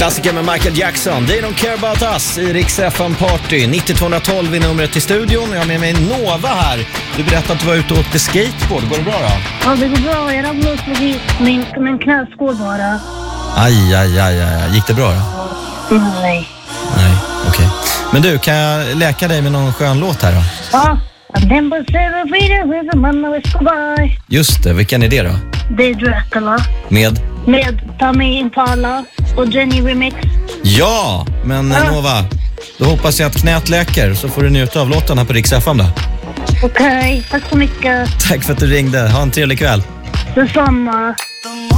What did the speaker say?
Klassiker med Michael Jackson. They don't care about us i Rix FM Party. 90-212 är numret till studion. Jag har med mig Nova här. Du berättade att du var ute och åkte skateboard. Går det bra då? Ja, det går bra. Jag ramlade och slog i min knäskål bara. Aj. Gick det bra då? Nej, okej. Men du, kan jag läka dig med någon skön låt här då? Ja. Just det, vilken är det då? Det är Dracula. Med Tommy Impala och Jenny Remix. Ja, men Nova, då hoppas jag att knät läker så får du njuta av låten här på Rix FM då. Okej, tack så mycket. Tack för att du ringde. Ha en trevlig kväll. Detsamma.